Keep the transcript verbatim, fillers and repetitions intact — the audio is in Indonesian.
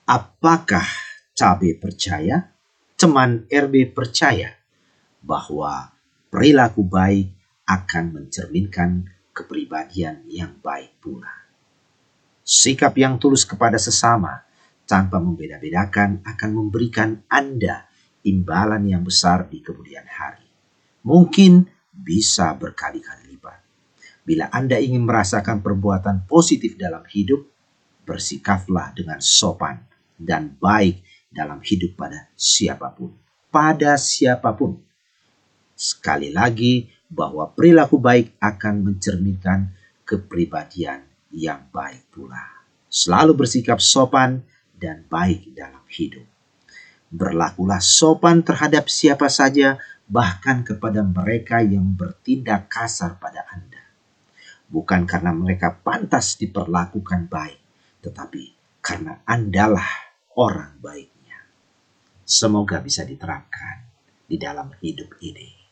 Apakah Cabe percaya, teman R B percaya bahwa perilaku baik akan mencerminkan kepribadian yang baik pula? Sikap yang tulus kepada sesama tanpa membeda-bedakan akan memberikan Anda imbalan yang besar di kemudian hari. Mungkin bisa berkali-kali lipat. Bila Anda ingin merasakan perbuatan positif dalam hidup, bersikaplah dengan sopan dan baik dalam hidup pada siapapun. Pada siapapun. Sekali lagi, bahwa perilaku baik akan mencerminkan kepribadian yang baik pula. Selalu bersikap sopan dan baik dalam hidup. Berlakulah sopan terhadap siapa saja, bahkan kepada mereka yang bertindak kasar pada Anda. Bukan karena mereka pantas diperlakukan baik, tetapi karena Andalah orang baiknya. Semoga bisa diterapkan di dalam hidup ini.